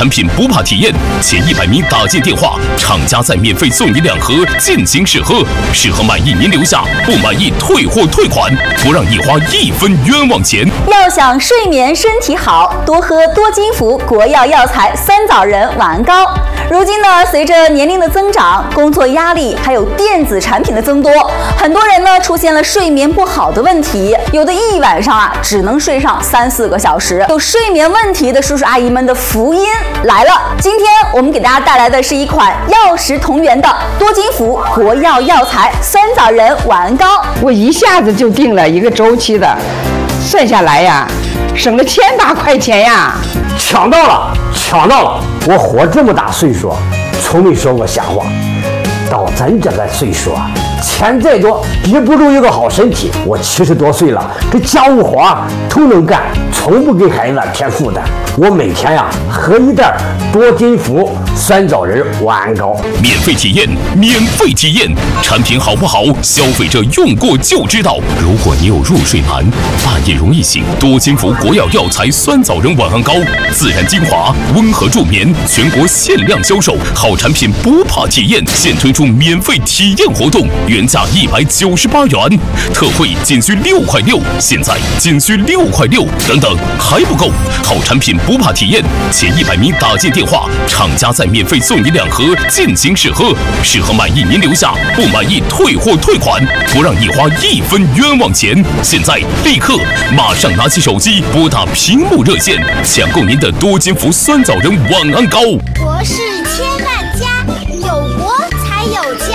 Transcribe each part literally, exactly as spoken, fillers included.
产品不怕体验，前一百名打进电话，厂家再免费送你两盒进行试喝，适合满意您留下，不满意退货退款，不让你花一分冤枉钱。 要想睡眠身体好，多喝多金服国药药材酸枣仁晚安膏。如今呢，随着年龄的增长，工作压力还有电子产品的增多，很多人呢出现了睡眠不好的问题，有的一晚上啊只能睡上三四个小时。有睡眠问题的叔叔阿姨们的福音来了！今天我们给大家带来的是一款药食同源的多金服国药药材酸枣仁晚安膏。 我一下子就定了一个周期的，算下来呀，省了千把块钱呀！ 抢到了，抢到了！我活这么大岁数，从没说过瞎话。到咱这个岁数啊，钱再多抵不住一个好身体。我七十多岁了，这家务活啊都能干，从不给孩子添负担。我每天呀、啊、喝一袋多金服酸枣仁晚安膏， 免费体验，免费体验，产品好不好，消费者用过就知道。如果你有入睡难，半夜容易醒，多金服国药药材酸枣仁晚安膏，自然精华，温和助眠，全国限量销售，好产品不怕体验，现推出免费体验活动，原价一百九十八元，特惠仅需六块六，现在仅需六块六，等等还不够，好产品不怕体验，前一百名打进电话，厂家再免费送你两盒进行试喝，适合满意您留下，不满意退货退款，不让你花一分冤枉钱。现在立刻马上拿起手机拨打屏幕热线，抢购您的多金服酸枣仁晚安膏。 国是千万家，有国才有家。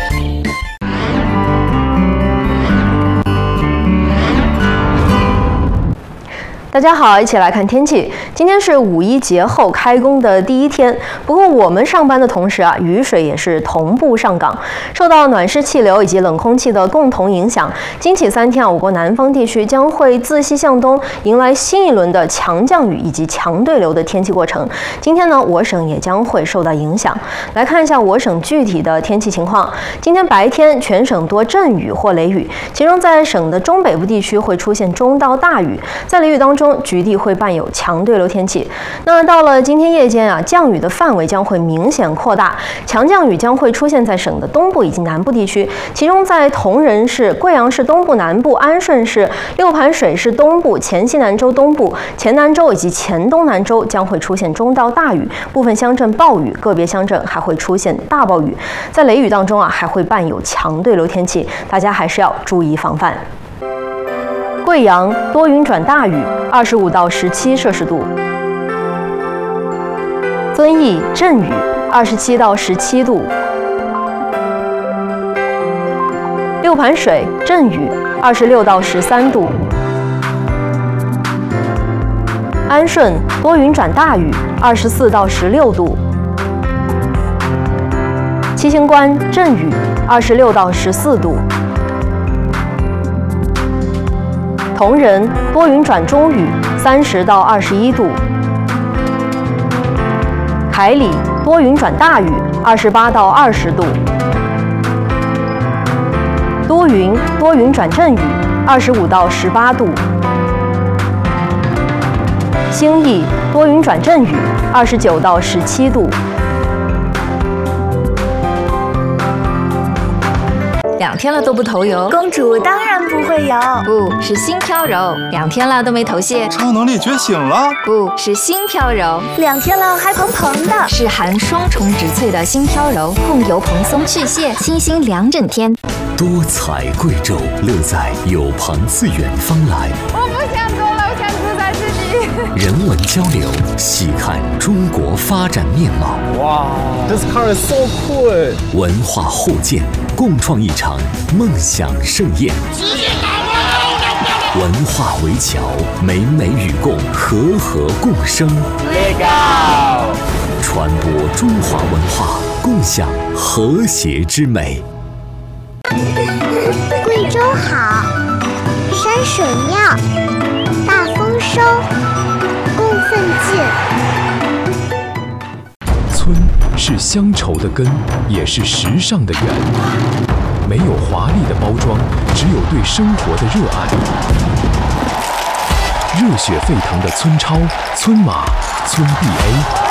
大家好，一起来看天气。今天是五一节后开工的第一天，不过我们上班的同时啊，雨水也是同步上岗。受到暖湿气流以及冷空气的共同影响，今起三天啊，我国南方地区将会自西向东迎来新一轮的强降雨以及强对流的天气过程。今天呢，我省也将会受到影响。来看一下我省具体的天气情况。今天白天全省多阵雨或雷雨，其中在省的中北部地区会出现中到大雨，在雷雨当中局地会伴有强对流天气。那到了今天夜间啊，降雨的范围将会明显扩大，强降雨将会出现在省的东部以及南部地区，其中在铜仁市、贵阳市东部南部、安顺市、六盘水市东部、黔西南州东部、黔南州以及黔东南州将会出现中到大雨，部分乡镇暴雨，个别乡镇还会出现大暴雨。在雷雨当中啊，还会伴有强对流天气，大家还是要注意防范。贵阳多云转大雨，二十五到十七摄氏度。遵义阵雨，二十七到十七度。六盘水阵雨，二十六到十三度。安顺多云转大雨，二十四到十六度。七星关阵雨，二十六到十四度。铜仁多云转中雨，三十到二十一度。凯里多云转大雨，二十八到二十度。多云多云转阵雨，二十五到十八度。兴义多云转阵雨，二十九到十七度。 两天了都不头油， 公主当然不会油， 不是心飘柔。两天了都没头屑， 超能力觉醒了， 不是心飘柔。 两天了还蓬蓬的， 是含双重植萃的心飘柔，控油蓬松去屑，清新两整天。 多彩贵州，乐在有朋自远方来。 我不想走了，我想自在自己。 人文交流，细看中国发展面貌。 哇 ，This car is so cool！ 文化互鉴，共创一场梦想盛宴。文化围桥，美美与共，和和共生。传播中华文化，共享和谐之美。 贵州好，山水妙，大丰收，共奋进。 村是乡愁的根，也是时尚的源。没有华丽的包装，只有对生活的热爱。热血沸腾的村超、村马、村 B A。